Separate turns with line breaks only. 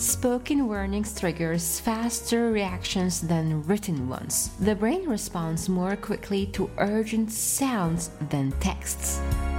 Spoken warnings triggers faster reactions than written ones. The brain responds more quickly to urgent sounds than texts.